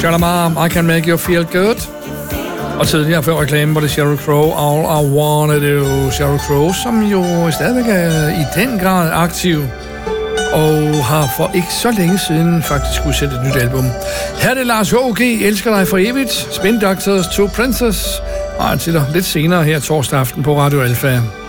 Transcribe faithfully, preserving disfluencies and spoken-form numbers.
Shalamar, I Can Make You Feel Good. Og tidligere før reklame var det Sheryl Crow, All I Wanna Do. Sheryl Crow, som jo stadigvæk er i den grad aktiv, og har for ikke så længe siden faktisk udsat et nyt album. Her er det Lars H G, Elsker dig for evigt, Spin Doctors, Two Princess, og han til dig lidt senere her torsdag aften på Radio Alfa.